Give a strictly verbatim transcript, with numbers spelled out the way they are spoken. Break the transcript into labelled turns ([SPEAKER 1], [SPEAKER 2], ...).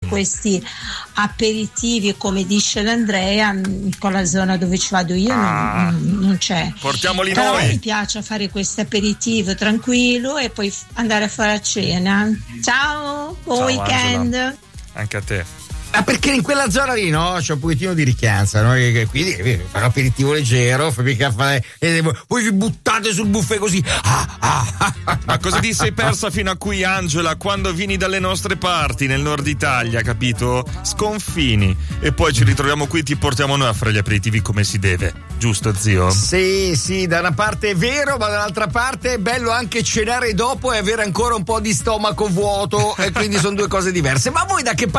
[SPEAKER 1] questi aperitivi, come dice l'Andrea, con la zona dove ci vado io
[SPEAKER 2] ah,
[SPEAKER 1] non, non c'è.
[SPEAKER 2] Portiamoli
[SPEAKER 1] Però
[SPEAKER 2] noi.
[SPEAKER 1] mi piace fare questo aperitivo tranquillo e poi andare a fare a cena. Ciao, buon
[SPEAKER 2] Ciao,
[SPEAKER 1] weekend.
[SPEAKER 2] Angela. Anche a te.
[SPEAKER 3] Ah, perché in quella zona lì, no? C'è un pochettino di richianza, no? E quindi eh, fare un aperitivo leggero, fai mica fare. Eh, voi vi buttate sul buffet così. Ah, ah, ah, ah.
[SPEAKER 2] Ma cosa ti sei persa fino a qui, Angela? Quando vieni dalle nostre parti, nel nord Italia, capito? Sconfini. E poi ci ritroviamo qui, ti portiamo noi a fare gli aperitivi come si deve. Giusto, zio?
[SPEAKER 3] Sì, sì, da una parte è vero, ma dall'altra parte è bello anche cenare dopo e avere ancora un po' di stomaco vuoto, e quindi sono due cose diverse. Ma voi da che parte